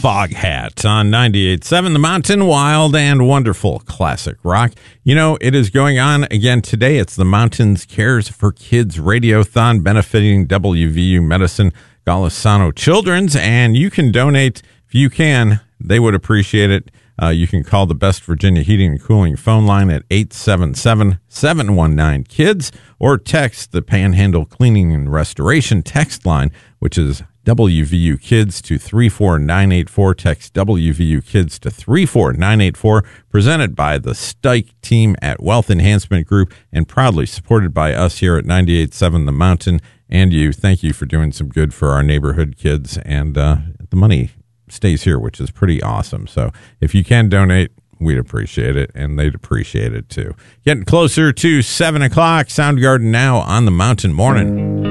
Foghat on 98.7 The Mountain, wild and wonderful classic rock. You know, it is going on again today. It's the Mountains Cares for Kids Radiothon benefiting WVU Medicine Golisano Children's, and you can donate if you can. They would appreciate it. You can call the Best Virginia Heating and Cooling phone line at 877-719-KIDS or text the Panhandle Cleaning and Restoration text line, which is WVU Kids to 34984. Text WVU Kids to 34984. Presented by the Stike team at Wealth Enhancement Group and proudly supported by us here at 98.7 The Mountain and you. Thank you for doing some good for our neighborhood kids, and the money stays here, which is pretty awesome. So if you can donate, we'd appreciate it, and they'd appreciate it too. Getting closer to 7 o'clock. Soundgarden now on the Mountain Morning.